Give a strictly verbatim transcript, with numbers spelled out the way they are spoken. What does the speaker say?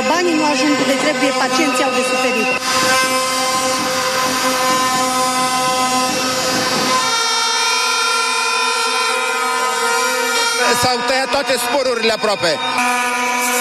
banii nu ajung unde trebuie, pacienții au de suferit. S-au tăiat toate sporurile aproape.